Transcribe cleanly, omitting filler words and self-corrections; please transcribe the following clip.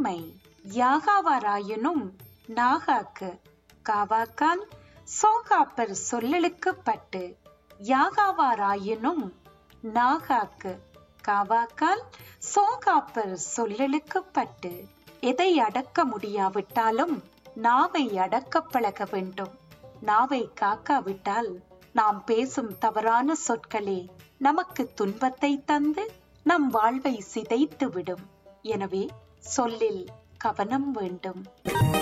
பழமொழி. யாகாவாராயினும் நாகாக்கு காவாக்கால் சோகாப்பர் சொல்லலுக்கு பட்டு. யாகாவாராயினும் நாகாக்கு காவாக்கால் சோகாப்பர் சொல்லலுக்கு பட்டு. எதை அடக்க முடியாவிட்டாலும் நாவை அடக்க பழக வேண்டும். நாவை காக்காவிட்டால் நாம் பேசும் தவறான சொற்களே நமக்கு துன்பத்தை தந்து நம் வாழ்வை சிதைத்து விடும். எனவே சொல்லில் கவனம் வேண்டும்.